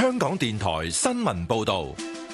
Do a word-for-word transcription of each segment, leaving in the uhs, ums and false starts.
香港電台新聞報道。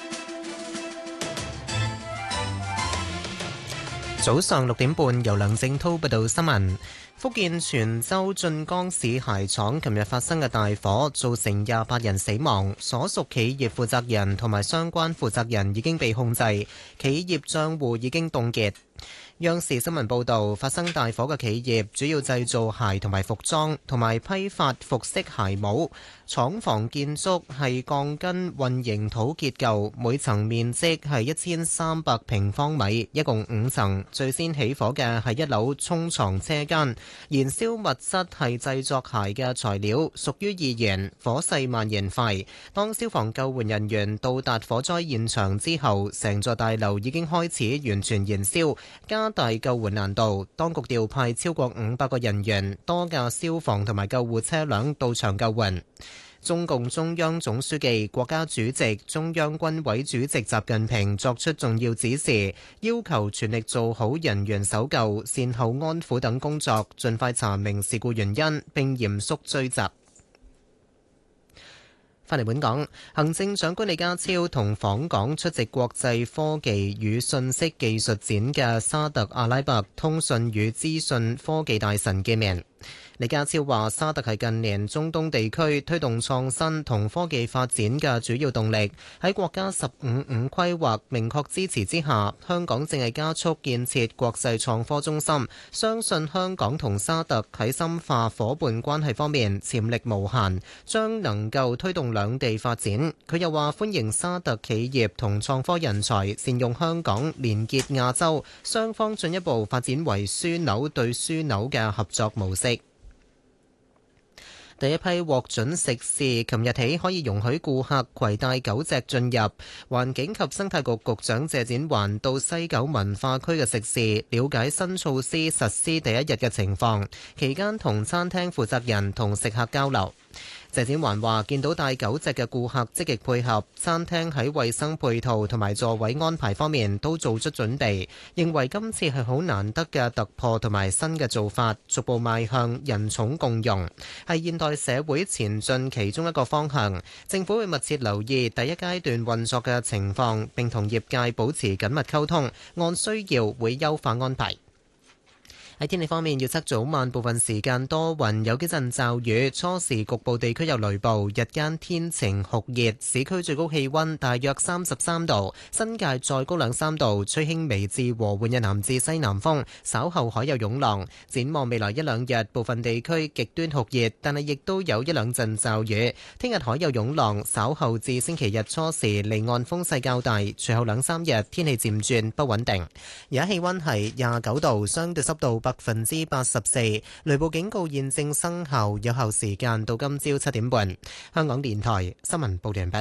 早上六點半，由梁正滔報道新聞。福建泉州晉江市鞋廠琴日發生嘅大火，造成廿八人死亡，所屬企業負責人同埋相關負責人已經被控制，企業賬戶已經凍結。央視新聞報導，發生大火嘅企業主要製造鞋同埋服裝，同埋批發服飾鞋帽。廠房建築係鋼筋混凝土結構，每層面積係一千三百平方米，一共五層。最先起火嘅係一樓沖床車間，燃燒物質係製作鞋嘅材料，屬於易燃，火勢蔓延快。當消防救援人員到達火災現場之後，成座大樓已經開始完全燃燒，加大救援難度。當局調派超過五百個人員、多架消防同埋救護車輛到場救援。中共中央總書記、國家主席、中央軍委主席習近平作出重要指示，要求全力做好人員搜救、善後安撫等工作，盡快查明事故原因，並嚴肅追責。返嚟本港，行政長官李家超同訪港出席國際科技與信息技術展嘅沙特阿拉伯通訊與資訊科技大臣見面。李家超話：沙特係近年中東地區推動創新同科技發展嘅主要動力。喺國家十五五規劃明確支持之下，香港正係加速建設國際創科中心。相信香港同沙特喺深化伙伴關係方面潛力無限，將能夠推動兩地發展。佢又話歡迎沙特企業同創科人才善用香港連結亞洲，雙方進一步發展為樞紐對樞紐嘅合作模式。第一批獲准食肆，琴日起可以容許顧客攜帶狗隻進入。環境及生態局局長謝展寰到西九文化區嘅食肆，了解新措施實施第一日嘅情況，期間同餐廳負責人同食客交流。謝展寰話：見到帶狗隻嘅顧客積極配合，餐廳喺衛生配套同埋座位安排方面都做出準備，認為今次係好難得嘅突破同埋新嘅做法，逐步邁向人寵共融，係現代社會前進其中一個方向。政府會密切留意第一階段運作嘅情況，並同業界保持緊密溝通，按需要會優化安排。喺天氣方面，預測早晚部分時間多雲，有幾陣驟雨，初時局部地區有雷暴，日間天晴酷熱，市區最高氣溫大約三十三度，新界再高兩三度，吹輕微至和緩嘅南至西南風，稍後海有湧浪。展望未來一兩日，部分地區極端酷熱，但係亦都有一兩陣驟雨。聽日海有湧浪，稍後至星期日初時離岸風勢較大，隨後兩三日天氣漸轉不穩定。而家氣溫係廿九度，相對濕度百分之八十四，雷暴警告現正生效，有效時間到今朝七點半。香港電台新聞報道完畢。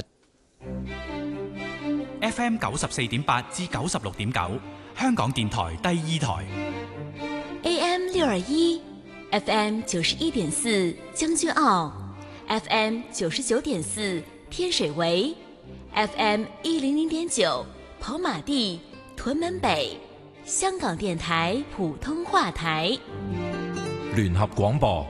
F M 九十四點八至九十六點九，香港電台第二台。 A M 六二一，F M 九十一點四將軍澳 ，F M 九十九點四天水圍 ，F M 一零零點九跑馬地屯門北。香港電台普通話台， 聯合廣播。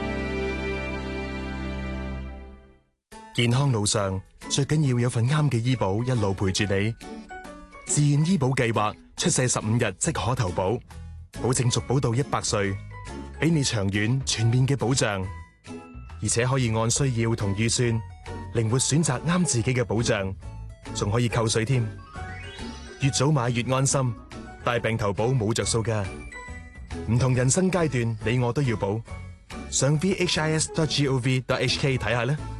健康路上最緊要有份啱嘅醫保一路陪住你。自願醫保計劃出世十五日即可投保，保證續保到一百歲，俾你長遠全面嘅保障，而且可以按需要同預算靈活選擇啱自己嘅保障，仲可以扣稅添。越早買越安心。大病投保冇着數㗎，唔同人生階段，你我都要保。上 v h i s dot gov dot h k 睇下啦。